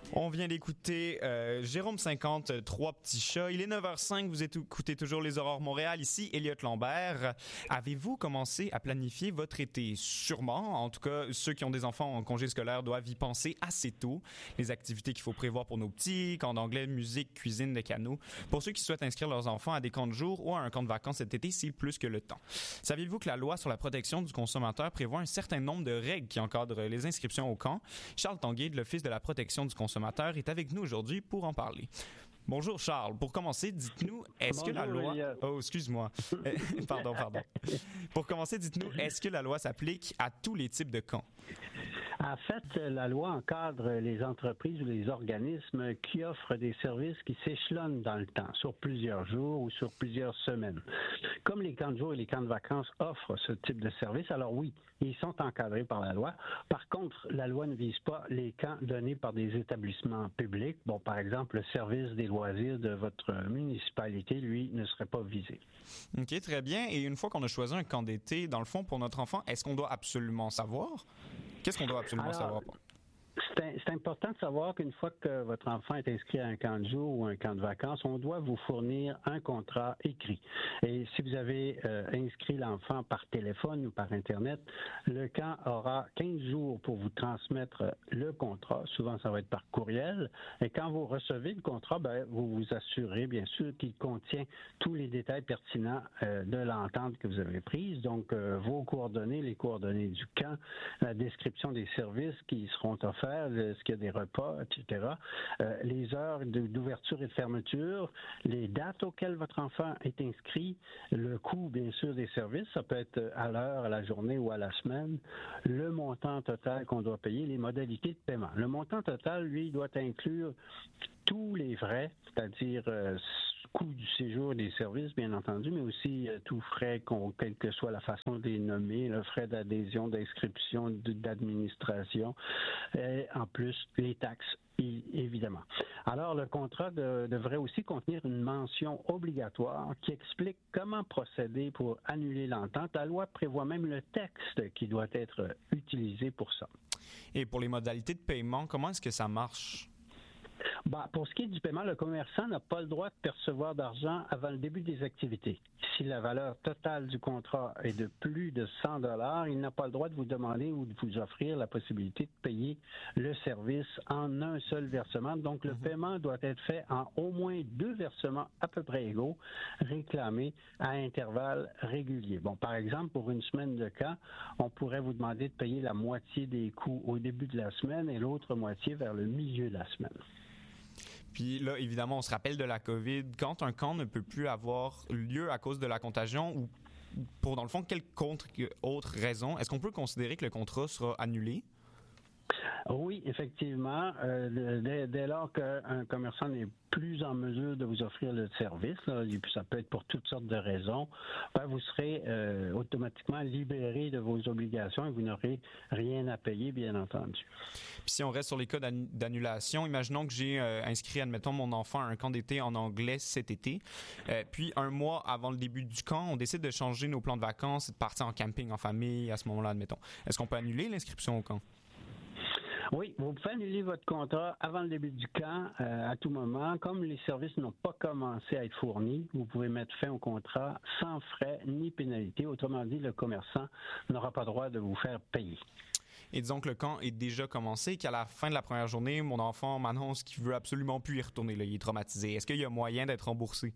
On vient d'écouter Jérôme 50, Trois petits chats. Il est 9h05, vous écoutez toujours Les Aurores Montréal. Ici, Elliot Lambert. Avez-vous commencé à planifier votre été? Sûrement. En tout cas, ceux qui ont des enfants en congé scolaire doivent y penser assez tôt. Les activités qu'il faut prévoir pour nos petits, camp d'anglais, musique, cuisine, de canot. Pour ceux qui souhaitent inscrire leurs enfants à des camps de jour ou à un camp de vacances cet été, c'est plus que le temps. Saviez-vous que la loi sur la protection du consommateur prévoit un certain nombre de règles qui encadrent les inscriptions au camp? Charles Tanguay de l'Office de la protection du consommateur est avec nous aujourd'hui pour en parler. Bonjour Charles. Pour commencer, dites-nous, est-ce que la loi... Oh, excuse-moi. Pardon. Pour commencer, dites-nous, est-ce que la loi s'applique à tous les types de camps? En fait, la loi encadre les entreprises ou les organismes qui offrent des services qui s'échelonnent dans le temps, sur plusieurs jours ou sur plusieurs semaines. Comme les camps de jour et les camps de vacances offrent ce type de service, alors oui, ils sont encadrés par la loi. Par contre, la loi ne vise pas les camps donnés par des établissements publics. Bon, par exemple, le service des loisirs de votre municipalité, lui, ne serait pas visé. OK, très bien. Et une fois qu'on a choisi un camp d'été, dans le fond, pour notre enfant, est-ce qu'on doit absolument savoir? Qu'est-ce qu'on doit absolument savoir? C'est important de savoir qu'une fois que votre enfant est inscrit à un camp de jour ou un camp de vacances, on doit vous fournir un contrat écrit. Et si vous avez inscrit l'enfant par téléphone ou par Internet, le camp aura 15 jours pour vous transmettre le contrat. Souvent, ça va être par courriel. Et quand vous recevez le contrat, vous vous assurez, bien sûr, qu'il contient tous les détails pertinents de l'entente que vous avez prise. Donc, vos coordonnées, les coordonnées du camp, la description des services qui seront offerts, est-ce qu'il y a des repas, etc. Les heures d'ouverture et de fermeture, les dates auxquelles votre enfant est inscrit, le coût, bien sûr, des services, ça peut être à l'heure, à la journée ou à la semaine, le montant total qu'on doit payer, les modalités de paiement. Le montant total, lui, doit inclure tous les frais, c'est-à-dire coût du séjour et des services, bien entendu, mais aussi tout frais, quelle que soit la façon de les nommer, le frais d'adhésion, d'inscription, d'administration, et en plus les taxes, évidemment. Alors, le contrat devrait aussi contenir une mention obligatoire qui explique comment procéder pour annuler l'entente. La loi prévoit même le texte qui doit être utilisé pour ça. Et pour les modalités de paiement, comment est-ce que ça marche? Pour ce qui est du paiement, le commerçant n'a pas le droit de percevoir d'argent avant le début des activités. Si la valeur totale du contrat est de plus de 100 $, il n'a pas le droit de vous demander ou de vous offrir la possibilité de payer le service en un seul versement. Donc, le paiement doit être fait en au moins 2 versements à peu près égaux, réclamés à intervalles réguliers. Bon, par exemple, pour une semaine de camp, on pourrait vous demander de payer la moitié des coûts au début de la semaine et l'autre moitié vers le milieu de la semaine. Puis là, évidemment, on se rappelle de la COVID. Quand un camp ne peut plus avoir lieu à cause de la contagion ou pour, dans le fond, quelle autre raison, est-ce qu'on peut considérer que le contrat sera annulé? Oui, effectivement. Dès lors qu'un commerçant n'est plus en mesure de vous offrir le service, là, et puis ça peut être pour toutes sortes de raisons, vous serez automatiquement libéré de vos obligations et vous n'aurez rien à payer, bien entendu. Puis si on reste sur les cas d'annulation, imaginons que j'ai inscrit, admettons, mon enfant à un camp d'été en anglais cet été, puis un mois avant le début du camp, on décide de changer nos plans de vacances et de partir en camping en famille à ce moment-là, admettons. Est-ce qu'on peut annuler l'inscription au camp? Oui, vous pouvez annuler votre contrat avant le début du camp à tout moment. Comme les services n'ont pas commencé à être fournis, vous pouvez mettre fin au contrat sans frais ni pénalité. Autrement dit, le commerçant n'aura pas droit de vous faire payer. Et disons que le camp est déjà commencé, qu'à la fin de la première journée, mon enfant m'annonce qu'il veut absolument plus y retourner. Là, il est traumatisé. Est-ce qu'il y a moyen d'être remboursé?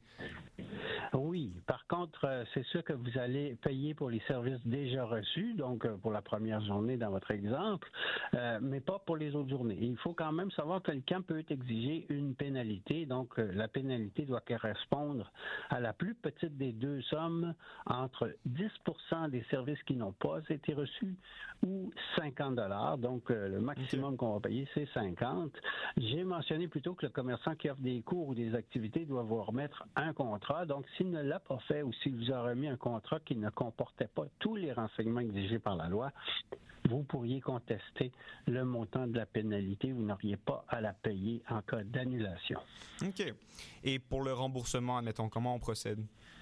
Oui. Par contre, c'est sûr que vous allez payer pour les services déjà reçus, donc pour la première journée dans votre exemple, mais pas pour les autres journées. Et il faut quand même savoir que le camp peut exiger une pénalité. Donc, la pénalité doit correspondre à la plus petite des deux sommes, entre 10% des services qui n'ont pas été reçus ou 50 $. Donc, le maximum qu'on va payer, c'est 50. J'ai mentionné plutôt que le commerçant qui offre des cours ou des activités doit vous remettre un contrat. Donc, s'il ne l'a pas fait ou s'il vous a remis un contrat qui ne comportait pas tous les renseignements exigés par la loi, vous pourriez contester le montant de la pénalité. Vous n'auriez pas à la payer en cas d'annulation. OK. Et pour le remboursement, admettons, comment on procède?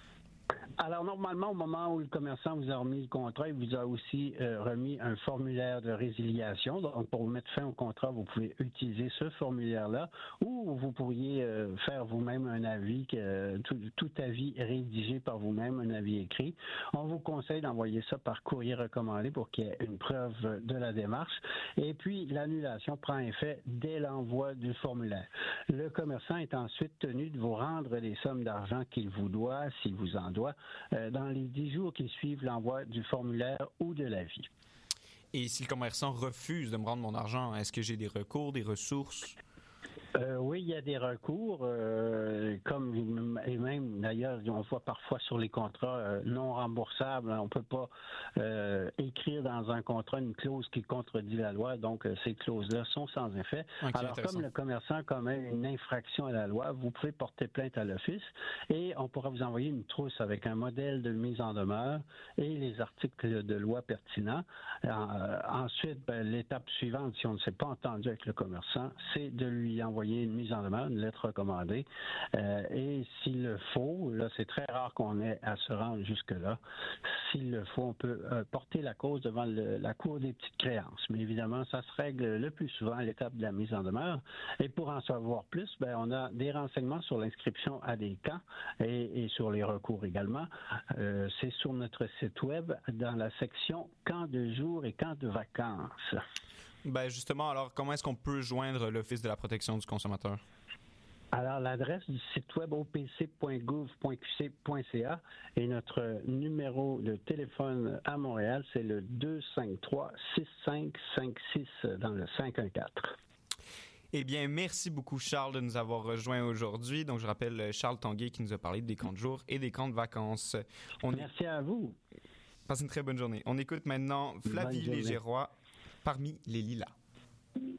Alors, normalement, au moment où le commerçant vous a remis le contrat, il vous a aussi remis un formulaire de résiliation. Donc, pour mettre fin au contrat, vous pouvez utiliser ce formulaire-là ou vous pourriez faire vous-même un avis, tout avis rédigé par vous-même, un avis écrit. On vous conseille d'envoyer ça par courrier recommandé pour qu'il y ait une preuve de la démarche. Et puis, l'annulation prend effet dès l'envoi du formulaire. Le commerçant est ensuite tenu de vous rendre les sommes d'argent qu'il vous doit, s'il vous en doit, dans les 10 jours qui suivent l'envoi du formulaire ou de l'avis. Et si le commerçant refuse de me rendre mon argent, est-ce que j'ai des recours, des ressources? Oui, il y a des recours, et même d'ailleurs, on voit parfois sur les contrats non remboursables, on ne peut pas écrire dans un contrat une clause qui contredit la loi, donc ces clauses-là sont sans effet. Okay, alors, comme le commerçant commet une infraction à la loi, vous pouvez porter plainte à l'office et on pourra vous envoyer une trousse avec un modèle de mise en demeure et les articles de loi pertinents. Ensuite, l'étape suivante, si on ne s'est pas entendu avec le commerçant, c'est de lui envoyer une mise en demeure, une lettre recommandée. Et s'il le faut, là, c'est très rare qu'on ait à se rendre jusque-là. S'il le faut, on peut porter la cause devant la Cour des petites créances. Mais évidemment, ça se règle le plus souvent à l'étape de la mise en demeure. Et pour en savoir plus, on a des renseignements sur l'inscription à des camps et sur les recours également. C'est sur notre site web dans la section camps de jour et camps de vacances. Justement, alors, comment est-ce qu'on peut joindre l'Office de la protection du consommateur? Alors, l'adresse du site web opc.gouv.qc.ca et notre numéro de téléphone à Montréal, c'est le 253-6556 dans le 514. Eh bien, merci beaucoup, Charles, de nous avoir rejoints aujourd'hui. Donc, je rappelle Charles Tanguay qui nous a parlé des camps de jour et des camps de vacances. Merci à vous. Passez une très bonne journée. On écoute maintenant Flavie Légéroy, Parmi les lilas.